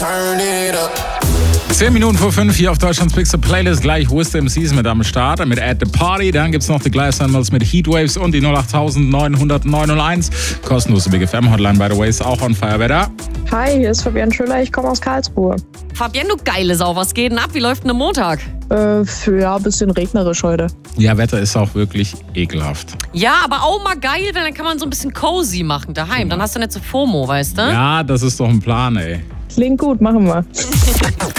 Turn it up. 10 Minuten vor 5 hier auf Deutschlands Bigste Playlist. Gleich Wisdom MCs mit am Start, mit At The Party. Dann gibt's noch die Glass Animals mit Heatwaves und die 08901. Kostenlose Big FM Hotline, by the way, ist auch on fire. Wer da? Hi, hier ist Fabian Schüller, ich komme aus Karlsruhe. Fabian, du geile Sau, was geht denn ab? Wie läuft denn der Montag? Ein bisschen regnerisch heute. Ja, Wetter ist auch wirklich ekelhaft. Ja, aber auch mal geil, weil dann kann man so ein bisschen cozy machen daheim. Dann hast du nicht so FOMO, weißt du? Ja, das ist doch ein Plan, ey. Klingt gut, machen wir.